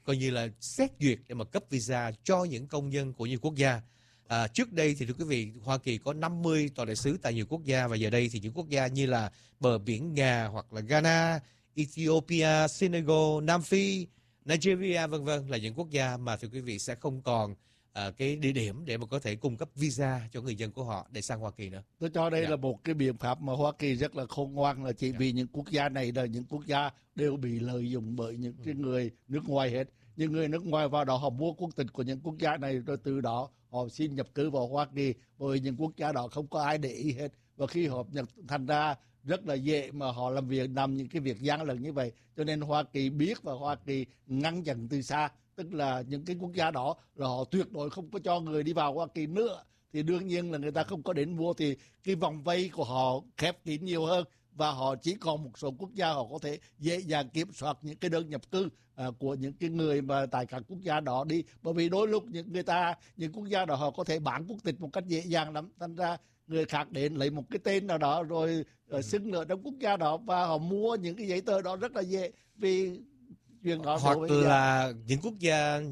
coi như là xét duyệt để mà cấp visa cho những công dân của nhiều quốc gia. Trước đây thì thưa quý vị, Hoa Kỳ có 50 tòa đại sứ tại nhiều quốc gia, và giờ đây thì những quốc gia như là bờ biển Nga hoặc là Ghana, Ethiopia, Senegal, Nam Phi, Nigeria vân vân là những quốc gia mà thưa quý vị sẽ không còn cái địa điểm để mà có thể cung cấp visa cho người dân của họ để sang Hoa Kỳ nữa. Tôi cho đây là một cái biện pháp mà Hoa Kỳ rất là khôn ngoan, là chỉ vì những quốc gia này là những quốc gia đều bị lợi dụng bởi những cái người nước ngoài hết. Những người nước ngoài vào đó họ mua quốc tịch của những quốc gia này, rồi từ đó họ xin nhập cư vào Hoa Kỳ, bởi những quốc gia đó không có ai để ý hết, và khi họ nhập thành ra rất là dễ mà họ làm những cái việc gian lận như vậy. Cho nên Hoa Kỳ biết và Hoa Kỳ ngăn chặn từ xa, tức là những cái quốc gia đó là họ tuyệt đối không có cho người đi vào Hoa Kỳ nữa, thì đương nhiên là người ta không có đến mua, thì cái vòng vây của họ khép kín nhiều hơn, và họ chỉ còn một số quốc gia họ có thể dễ dàng kiểm soát những cái đơn nhập cư của những cái người mà tại các quốc gia đó đi. Bởi vì đôi lúc những quốc gia đó họ có thể bán quốc tịch một cách dễ dàng lắm, thành ra người khác đến lấy một cái tên nào đó rồi xưng ở trong quốc gia đó, và họ mua những cái giấy tờ đó rất là dễ, vì chuyện đó. Hoặc là những quốc gia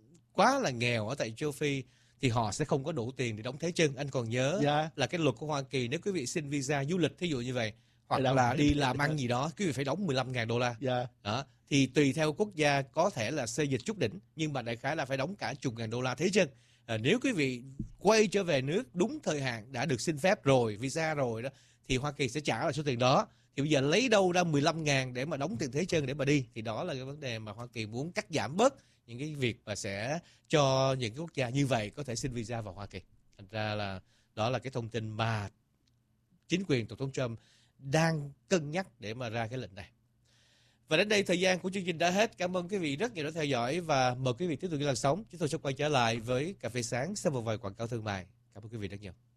quá là nghèo ở tại châu Phi thì họ sẽ không có đủ tiền để đóng thế chân. Anh còn nhớ là cái luật của Hoa Kỳ, nếu quý vị xin visa du lịch thí dụ như vậy, hoặc là đi làm ăn gì đó, quý vị phải đóng 15.000 đô la. Đó. Thì tùy theo quốc gia có thể là xê dịch chút đỉnh, nhưng mà đại khái là phải đóng cả chục ngàn đô la thế chân. Nếu quý vị quay trở về nước đúng thời hạn đã được xin phép rồi, visa rồi đó, thì Hoa Kỳ sẽ trả lại số tiền đó. Thì bây giờ lấy đâu ra 15.000 để mà đóng tiền thế chân để mà đi, thì đó là cái vấn đề mà Hoa Kỳ muốn cắt giảm bớt những cái việc mà sẽ cho những cái quốc gia như vậy có thể xin visa vào Hoa Kỳ. Thành ra là đó là cái thông tin mà chính quyền Tổng thống Trump đang cân nhắc để mà ra cái lệnh này. Và đến đây thời gian của chương trình đã hết. Cảm ơn quý vị rất nhiều đã theo dõi, và mời quý vị tiếp tục làn sóng. Chúng tôi sẽ quay trở lại với Cà phê sáng sau một vài quảng cáo thương mại. Cảm ơn quý vị rất nhiều.